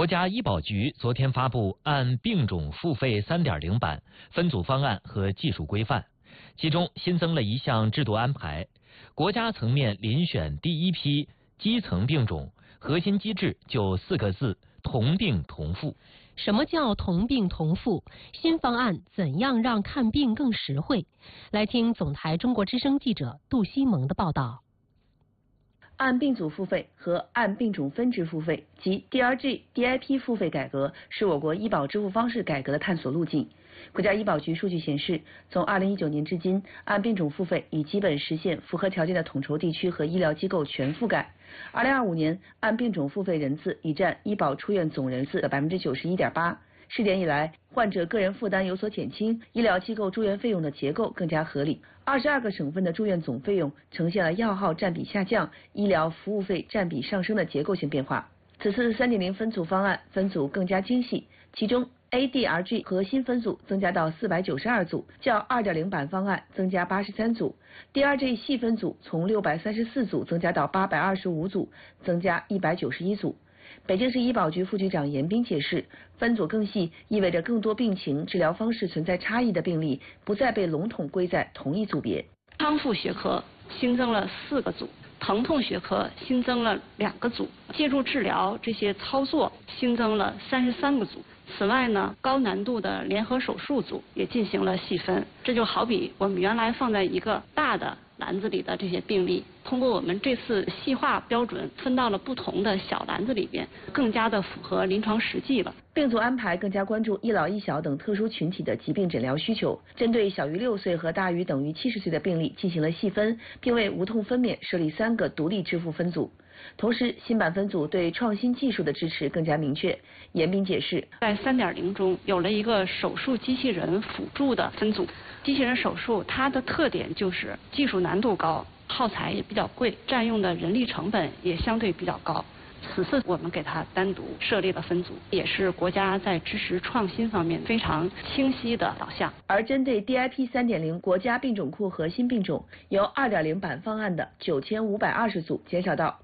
国家医保局昨天发布按病种付费 3.0 版分组方案和技术规范，其中新增了一项制度安排，国家层面遴选第一批基层病种，核心机制就4个字：同病同付。 什么叫同病同付？新方案怎样让看病更实惠？来听总台中国之声记者杜西蒙的报道。 按病组付费和按病种分支付费及 DRG、DIP 付费改革是我国医保支付方式改革的探索路径。国家医保局数据显示，从2019年至今，按病种付费已基本实现符合条件的统筹地区和医疗机构全覆盖。2025年，按病种付费人次已占医保出院总人次的 91.8%。试点以来，患者个人负担有所减轻，医疗机构住院费用的结构更加合理。22个省份的住院总费用呈现了药号占比下降、医疗服务费占比上升的结构性变化。此次3.0分组方案分组更加精细，其中 ADRG 核心分组增加到492组，较2.0版方案增加83组。DRG 细分组从634组增加到825组，增加191组。北京市医保局副局长严斌解释，分组更细意味着更多病情、治疗方式存在差异的病例不再被笼统归在同一组别。 康复学科新增了4个组，疼痛学科新增了2个组，介入治疗这些操作新增了33个组。此外呢，高难度的联合手术组也进行了细分。这就好比我们原来放在一个大的篮子里的这些病例，通过我们这次细化标准，分到了不同的小篮子里边，更加的符合临床实际了。 病组安排更加关注一老一小等特殊群体的疾病诊疗需求，针对小于6岁和大于等于70岁的病例进行了细分，并为无痛分娩设立3个独立支付分组。同时，新版分组对创新技术的支持更加明确。严斌解释， 在3.0中有了一个手术机器人辅助的分组。机器人手术它的特点就是技术难度高，耗材也比较贵，占用的人力成本也相对比较高。此次我们给它单独设立了分组，也是国家在支持创新方面非常清晰的导向。 而针对 DIP 3.0国家病种库核心病种，由2.0版方案的9520组减少到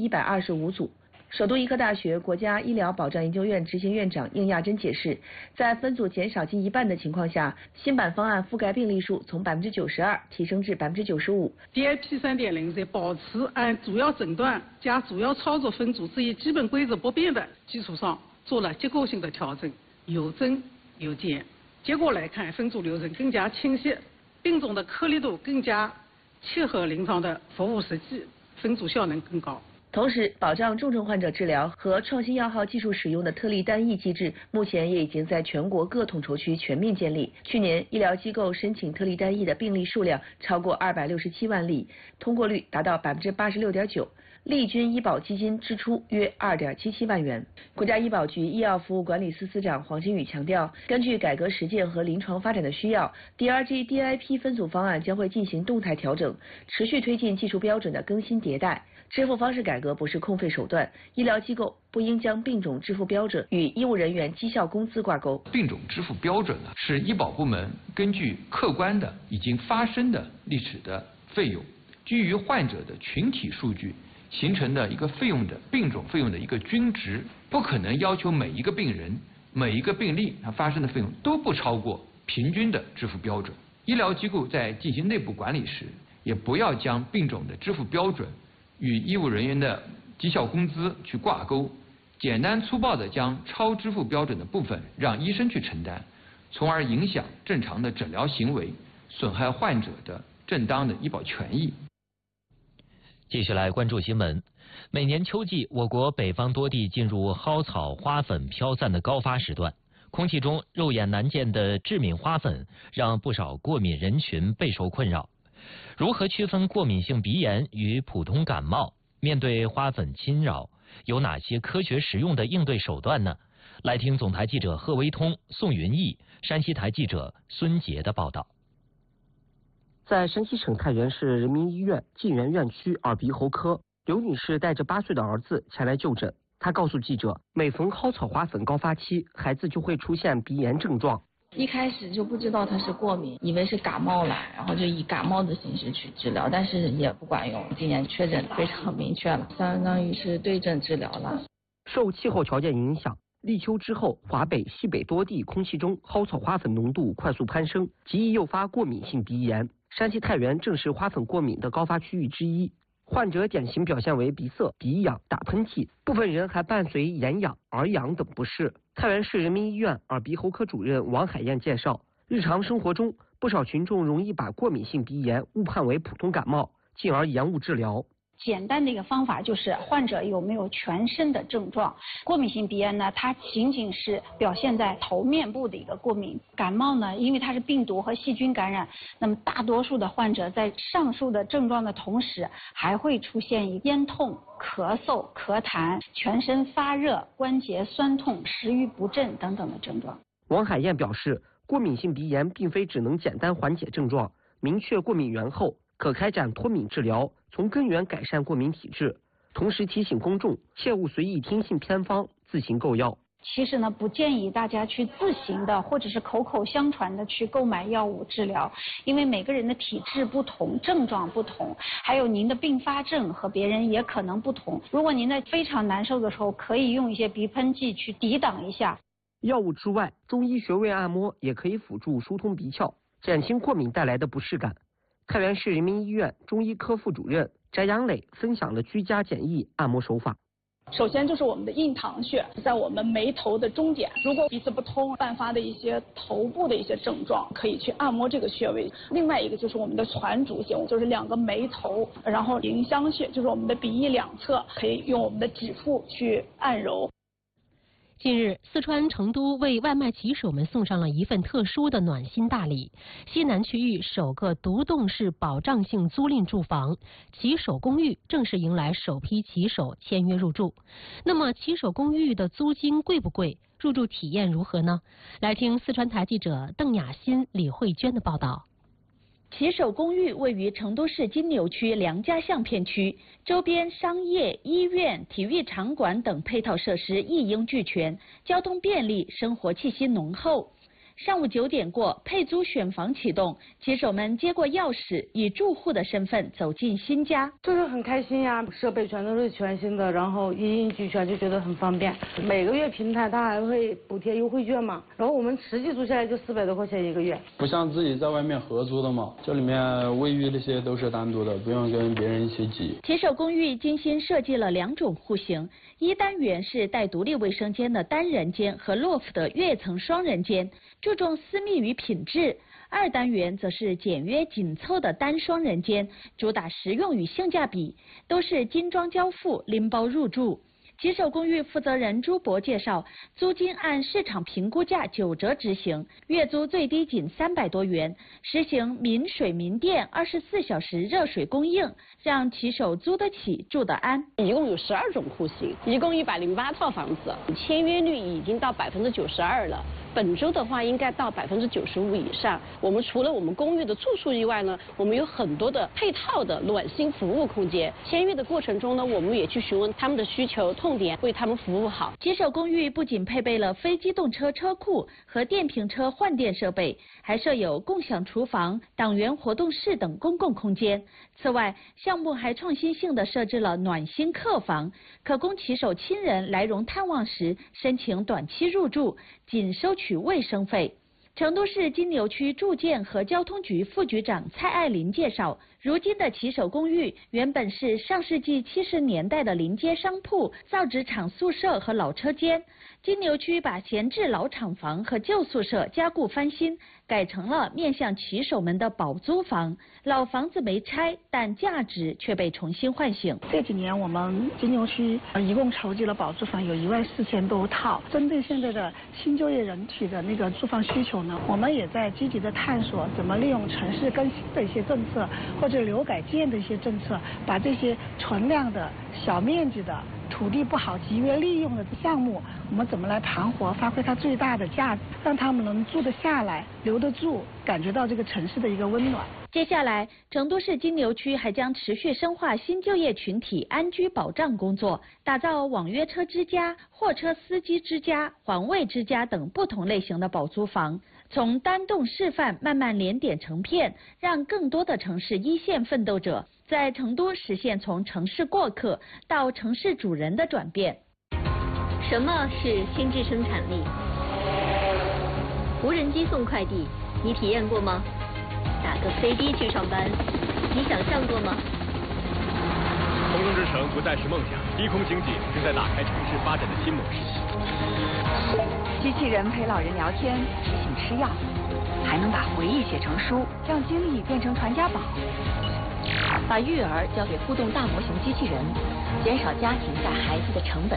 5125组。首都医科大学国家医疗保障研究院执行院长应亚珍解释，在分组减少近一半的情况下，新版方案覆盖病例数从92%提升至95%。 DIP 3.0在保持按主要诊断加主要操作分组这一基本规则不变的基础上，做了结构性的调整，有增有减。结果来看，分组流程更加清晰，病种的颗粒度更加切合临床的服务实际，分组效能更高。 同时，保障重症患者治疗和创新药号技术使用的特例单一机制，目前也已经在全国各统筹区全面建立。去年，医疗机构申请特例单一的病例数量超过267万例，通过率达到86.9%，利均医保基金支出约2.77万元。国家医保局医药服务管理司司长黄金宇强调，根据改革实践和临床发展的需要 ，DRG、DIP 分组方案将会进行动态调整，持续推进技术标准的更新迭代。支付方式改革不是空费手段，医疗机构不应将病种支付标准与医务人员绩效工资挂钩。 病种支付标准呢，是医保部门根据客观的已经发生的历史的费用，基于患者的群体数据形成的一个费用的病种费用的一个均值，不可能要求每一个病人、每一个病例它发生的费用都不超过平均的支付标准。医疗机构在进行内部管理时，也不要将病种的支付标准与医务人员的绩效工资去挂钩，简单粗暴地将超支付标准的部分让医生去承担，从而影响正常的诊疗行为，损害患者的正当的医保权益。 继续来关注新闻。每年秋季，我国北方多地进入蒿草、花粉飘散的高发时段，空气中肉眼难见的致敏花粉让不少过敏人群备受困扰。如何区分过敏性鼻炎与普通感冒？面对花粉侵扰，有哪些科学实用的应对手段呢？来听总台记者贺维通、宋云逸、山西台记者孙杰的报道。 在山西省太原市人民医院晋源院区耳鼻喉科，刘女士带着8岁的儿子前来就诊。她告诉记者，每逢蒿草花粉高发期，孩子就会出现鼻炎症状。 一开始就不知道他是过敏，以为是感冒了，然后就以感冒的形式去治疗，但是也不管用。今年确诊非常明确了，相当于是对症治疗了。 受气候条件影响，立秋之后，华北、西北多地空气中蒿草花粉浓度快速攀升，极易诱发过敏性鼻炎。山西太原正是花粉过敏的高发区域之一，患者典型表现为鼻塞、鼻痒、打喷嚏，部分人还伴随眼痒、耳痒等不适。太原市人民医院耳鼻喉科主任王海燕介绍，日常生活中，不少群众容易把过敏性鼻炎误判为普通感冒，进而延误治疗。 简单的一个方法就是患者有没有全身的症状。过敏性鼻炎呢，它仅仅是表现在头面部的一个过敏。感冒呢，因为它是病毒和细菌感染，那么大多数的患者在上述的症状的同时，还会出现咽痛、咳嗽、咳痰、全身发热、关节酸痛、食欲不振等等的症状。 王海燕表示，过敏性鼻炎并非只能简单缓解症状，明确过敏源后，可开展脱敏治疗，从根源改善过敏体质。同时提醒公众，切勿随意听信偏方，自行购药。 其实呢，不建议大家去自行的或者是口口相传的去购买药物治疗，因为每个人的体质不同，症状不同，还有您的并发症和别人也可能不同。如果您在非常难受的时候，可以用一些鼻喷剂去抵挡一下。 药物之外，中医穴位按摩也可以辅助疏通鼻窍，减轻过敏带来的不适感。太原市人民医院中医科副主任翟阳磊分享了居家简易按摩手法。 首先就是我们的印堂穴，在我们眉头的中点，如果鼻子不通伴发的一些头部的一些症状，可以去按摩这个穴位。另外一个就是我们的攒竹穴，就是两个眉头，然后迎香穴就是我们的鼻翼两侧，可以用我们的指腹去按揉。 近日，四川成都为外卖骑手们送上了一份特殊的暖心大礼——西南区域首个独栋式保障性租赁住房骑手公寓正式迎来首批骑手签约入住。那么，骑手公寓的租金贵不贵？入住体验如何呢？来听四川台记者邓雅欣、李慧娟的报道。 骑手公寓位于成都市金牛区梁家巷片区，周边商业、医院、体育场馆等配套设施一应俱全，交通便利，生活气息浓厚。上午9点过，配租选房启动，骑手们接过钥匙，以住户的身份走进新家。 就是很开心呀，设备全都是全新的，然后一应俱全，就觉得很方便。每个月平台它还会补贴优惠券嘛，然后我们实际租下来就400多块钱一个月。 不像自己在外面合租的嘛，这里面卫浴那些都是单独的，不用跟别人一起挤。 骑手公寓精心设计了2种户型，一单元是带独立卫生间的单人间和 loft 的跃层双人间，注重私密与品质。2单元则是简约紧凑的单双人间，主打实用与性价比，都是精装交付，拎包入住。骑手公寓负责人朱博介绍，租金按市场评估价9折执行，月租最低仅300多元，实行民水民电24小时热水供应，让骑手租得起住得安。 一共有12种户型，一共108套房子，签约率已经到92%了。本周的话应该到95%以上。我们除了我们公寓的住宿以外呢，我们有很多的配套的暖心服务空间。签约的过程中呢，我们也去询问他们的需求痛点，为他们服务好。 骑手公寓不仅配备了非机动车车库和电瓶车换电设备，还设有共享厨房、党员活动室等公共空间。此外，项目还创新性地设置了暖心客房，可供骑手亲人来蓉探望时申请短期入住，仅收取卫生费。成都市金牛区住建和交通局副局长蔡爱林介绍，如今的骑手公寓原本是上世纪70年代的临街商铺、造纸厂宿舍和老车间。金牛区把闲置老厂房和旧宿舍加固翻新，改成了面向骑手们的保租房。老房子没拆，但价值却被重新唤醒。 这几年我们金牛区一共筹集了保租房有14000多套。针对现在的新就业人群的那个住房需求呢，我们也在积极的探索怎么利用城市更新的一些政策或者留改建的一些政策，把这些存量的小面积的土地不好集约利用的项目，我们怎么来盘活，发挥它最大的价值，让他们能住得下来、留得住，感觉到这个城市的一个温暖。 接下来，成都市金牛区还将持续深化新就业群体安居保障工作，打造网约车之家、货车司机之家、环卫之家等不同类型的保租房，从单栋示范慢慢连点成片，让更多的城市一线奋斗者在成都实现从城市过客到城市主人的转变。 什么是心智生产力？无人机送快递，你体验过吗？打个飞的去上班，你想象过吗？ 空中之城不再是梦想，低空经济正在打开城市发展的新模式。 机器人陪老人聊天，提醒吃药，还能把回忆写成书，让经历变成传家宝。 把育儿交给互动大模型机器人，减少家庭带孩子的成本。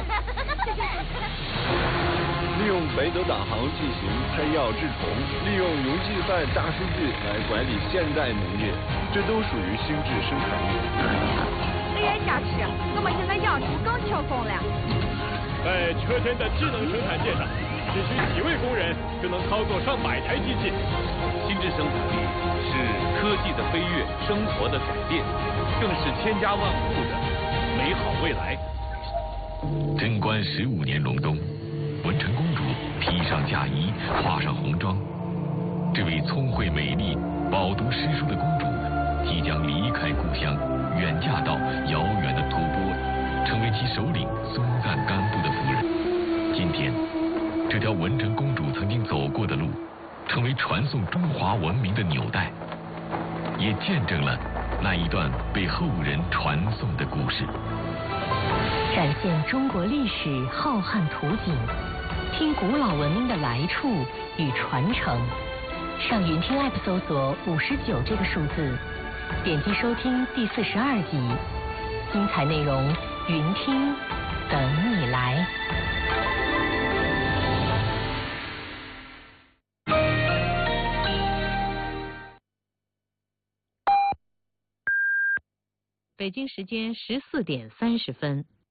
利用北斗导航进行配药治虫，利用云计算大数据来管理现代农业，这都属于心智生产力。 虽然想吃，我们现在养猪更轻松了。 在车间的智能生产线上，只需几位工人就能操作上百台机器。 心智生产力是科技的飞跃，生活的改变，更是千家万户的美好未来。 贞观15年隆冬，文成公主披上嫁衣，化上红妆。这位聪慧美丽、饱读诗书的公主，即将离开故乡，远嫁到遥远的吐蕃，成为其首领松赞干布的夫人。今天，这条文成公主曾经走过的路，成为传颂中华文明的纽带，也见证了那一段被后人传颂的故事。 展现中国历史浩瀚图景，听古老文明的来处与传承。上云听 App 搜索59这个数字，点击收听第42集，精彩内容云听等你来。北京时间14点30分。